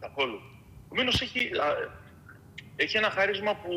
Καθόλου. Επομένως έχει ένα χάρισμα που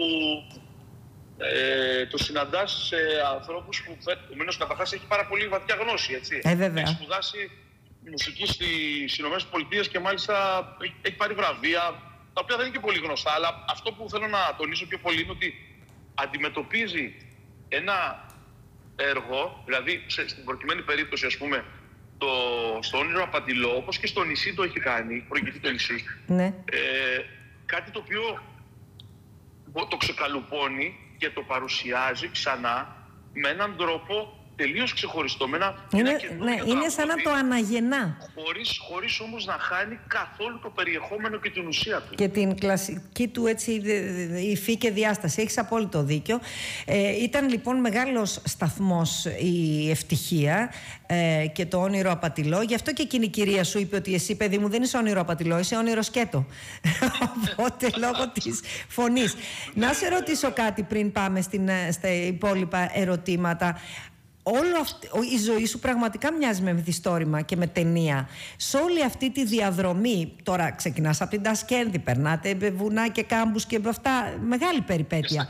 το συναντάς σε ανθρώπους που επομένως καταρχάς έχει πάρα πολύ βαθιά γνώση, έτσι. Βέβαια. Έχει σπουδάσει μουσική στις Ηνωμένες Πολιτείες και μάλιστα έχει πάρει βραβεία, τα οποία δεν είναι και πολύ γνωστά, αλλά αυτό που θέλω να τονίσω πιο πολύ είναι ότι αντιμετωπίζει ένα έργο, δηλαδή στην προκειμένη περίπτωση, ας πούμε, στο Όνειρο Απατηλό, όπως και στο Νησί το έχει κάνει, προηγηθεί το Νησί, ναι. κάτι το οποίο το ξεκαλουπώνει και το παρουσιάζει ξανά με έναν τρόπο τελείως ξεχωριστό. Είναι σαν να το αναγεννά. Χωρίς όμως να χάνει καθόλου το περιεχόμενο και την ουσία του. Και την κλασική του έτσι υφή και διάσταση. Έχεις απόλυτο δίκιο. Ήταν λοιπόν μεγάλος σταθμός η Ευτυχία και το Όνειρο Απατηλό. Γι' αυτό και εκείνη η κυρία σου είπε ότι εσύ, παιδί μου, δεν είσαι όνειρο απατηλό, είσαι όνειρο σκέτο. Οπότε λόγω της φωνής. Να σε ρωτήσω κάτι πριν πάμε στα υπόλοιπα ερωτήματα. Η ζωή σου πραγματικά μοιάζει με μυθιστόρημα και με ταινία. Σε όλη αυτή τη διαδρομή, τώρα ξεκινάς από την Τασκένδη, περνάτε βουνά και κάμπους και αυτά, μεγάλη περιπέτεια.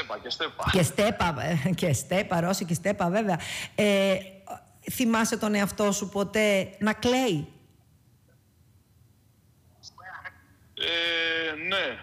Και στέπα, Ρώση και στέπα βέβαια. Θυμάσαι τον εαυτό σου ποτέ να κλαίει? Ναι.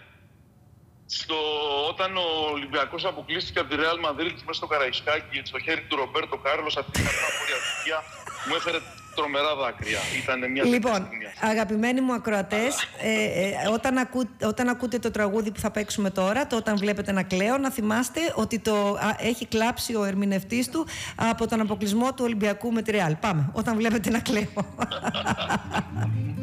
Όταν ο Ολυμπιακός αποκλείστηκε από τη Ρεάλ Μαδρίτης μέσα στο Καραϊσκάκι, στο χέρι του Ρομπέρτο Κάρλος, αυτή την απορία μου έφερε τρομερά δάκρυα. Ήταν μια λοιπόν, αγαπημένοι μου ακροατές, όταν ακούτε το τραγούδι που θα παίξουμε τώρα, το Όταν βλέπετε να κλαίω, να θυμάστε ότι έχει κλάψει ο ερμηνευτής του από τον αποκλεισμό του Ολυμπιακού με τη Ρεάλ. Πάμε, Όταν βλέπετε να κλαίω.